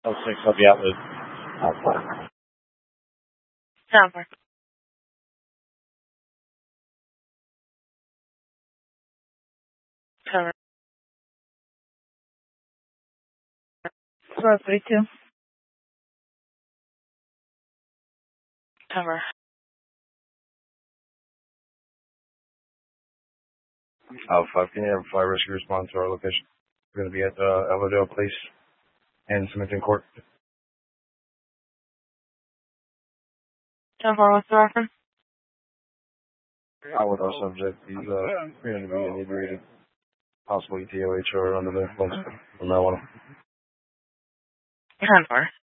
L6, I'll be out with. Number. Cover. 432. Cover. Alpha 5, can you have a fire rescue respond to our location? We're going to be at Elmerdale Place and Symington Court. 10-4, what's the reference? Out with our subject. He's going to be inebriated, possibly ETOH or under the influence of marijuana. 10-4.